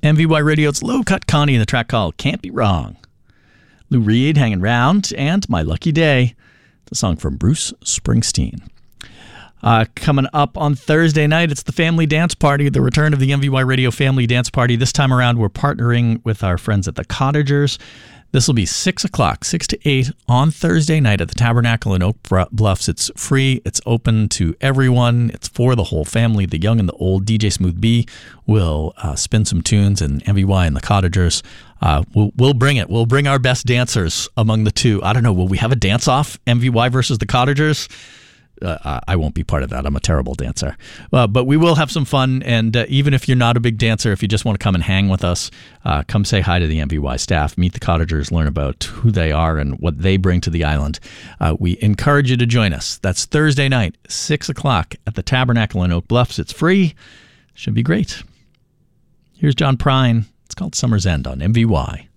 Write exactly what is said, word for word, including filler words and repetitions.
M V Y Radio's Low Cut Connie and the track called Can't Be Wrong. Lou Reed, Hanging Round, and My Lucky Day, the song from Bruce Springsteen. Uh, coming up on Thursday night, it's the Family Dance Party, the return of the M V Y Radio Family Dance Party. This time around, we're partnering with our friends at the Cottagers. This will be six o'clock, six to eight on Thursday night at the Tabernacle in Oak Bluffs. It's free. It's open to everyone. It's for the whole family, the young and the old. D J Smooth B will uh, spin some tunes, and M V Y and the Cottagers uh, we'll, we'll bring it. We'll bring our best dancers among the two. I don't know. Will we have a dance-off, M V Y versus the Cottagers? Uh, I won't be part of that. I'm a terrible dancer. Uh, but we will have some fun, and uh, even if you're not a big dancer, if you just want to come and hang with us, uh, come say hi to the M V Y staff, meet the Cottagers, learn about who they are and what they bring to the island. Uh, we encourage you to join us. That's Thursday night, six o'clock at the Tabernacle in Oak Bluffs. It's free. Should be great. Here's John Prine. It's called Summer's End on M V Y.